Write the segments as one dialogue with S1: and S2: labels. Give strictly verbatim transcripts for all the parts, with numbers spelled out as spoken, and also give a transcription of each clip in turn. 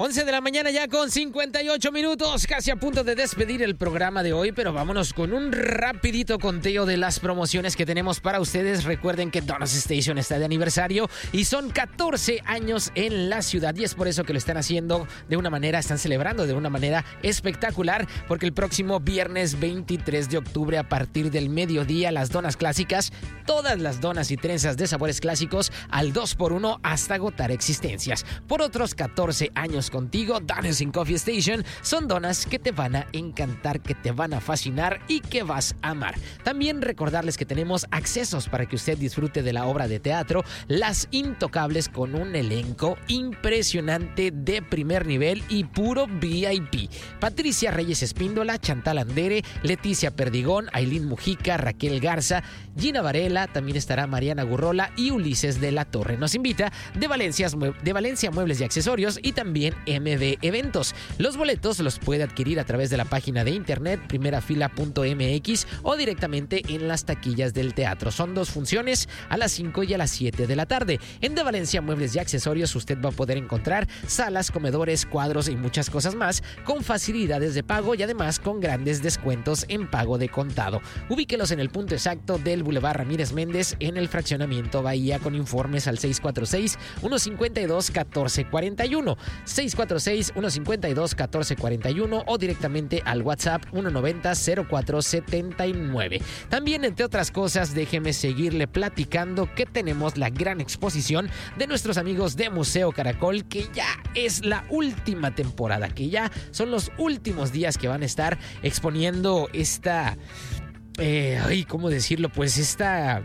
S1: once de la mañana ya con cincuenta y ocho minutos, casi a punto de despedir el programa de hoy, pero vámonos con un rapidito conteo de las promociones que tenemos para ustedes. Recuerden que Donuts Station está de aniversario y son catorce años en la ciudad y es por eso que lo están haciendo de una manera, están celebrando de una manera espectacular, porque el próximo viernes veintitrés de octubre a partir del mediodía las donas clásicas, todas las donas y trenzas de sabores clásicos al dos por uno hasta agotar existencias. Por otros catorce años contigo, Donuts in Coffee Station son donas que te van a encantar, que te van a fascinar y que vas a amar. También recordarles que tenemos accesos para que usted disfrute de la obra de teatro Las Intocables, con un elenco impresionante de primer nivel y puro V I P. Patricia Reyes Espíndola, Chantal Andere, Leticia Perdigón, Ailín Mujica, Raquel Garza, Gina Varela, también estará Mariana Gurrola y Ulises de la Torre. Nos invita de Valencia, de Valencia Muebles y Accesorios y también M B Eventos. Los boletos los puede adquirir a través de la página de internet primerafila punto m x o directamente en las taquillas del teatro. Son dos funciones, a las cinco y a las siete de la tarde. En De Valencia Muebles y Accesorios usted va a poder encontrar salas, comedores, cuadros y muchas cosas más con facilidades de pago y además con grandes descuentos en pago de contado. Ubíquelos en el punto exacto del Boulevard Ramírez Méndez en el fraccionamiento Bahía, con informes al seis cuatro seis, uno cinco dos, uno cuatro cuatro uno, seis cuatro seis, uno cinco dos, uno cuatro cuatro uno o directamente al WhatsApp uno noventa, cero cuatro setenta y nueve. También, entre otras cosas, déjeme seguirle platicando que tenemos la gran exposición de nuestros amigos de Museo Caracol, que ya es la última temporada, que ya son los últimos días que van a estar exponiendo esta... Eh, ay, ¿cómo decirlo? Pues esta...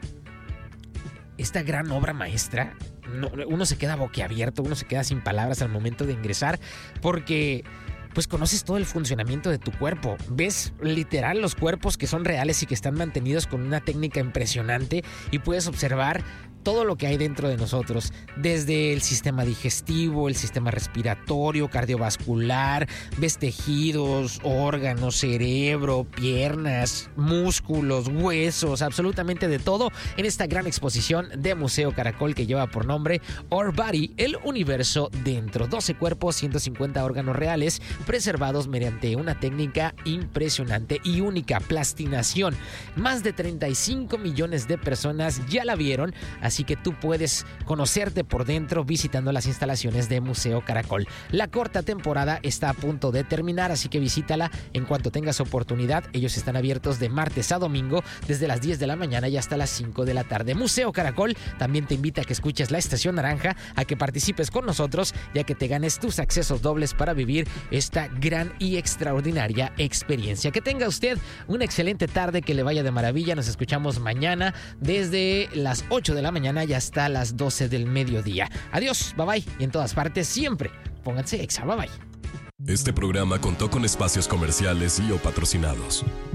S1: esta gran obra maestra. No, uno se queda boquiabierto, uno se queda sin palabras al momento de ingresar, porque pues conoces todo el funcionamiento de tu cuerpo. Ves literal los cuerpos que son reales y que están mantenidos con una técnica impresionante, y puedes observar todo lo que hay dentro de nosotros, desde el sistema digestivo, el sistema respiratorio, cardiovascular, ves tejidos, órganos, cerebro, piernas, músculos, huesos, absolutamente de todo en esta gran exposición de Museo Caracol que lleva por nombre Our Body, el universo dentro. doce cuerpos, ciento cincuenta órganos reales preservados mediante una técnica impresionante y única, plastinación. Más de treinta y cinco millones de personas ya la vieron, así que tú puedes conocerte por dentro visitando las instalaciones de Museo Caracol. La corta temporada está a punto de terminar, así que visítala en cuanto tengas oportunidad. Ellos están abiertos de martes a domingo desde las diez de la mañana y hasta las cinco de la tarde. Museo Caracol también te invita a que escuches La Estación Naranja, a que participes con nosotros y a que te ganes tus accesos dobles para vivir esta gran y extraordinaria experiencia. Que tenga usted una excelente tarde, que le vaya de maravilla. Nos escuchamos mañana desde las ocho de la mañana y hasta las doce del mediodía. Adiós, bye bye, y en todas partes siempre pónganse exa, bye bye.
S2: Este programa contó con espacios comerciales y o patrocinados.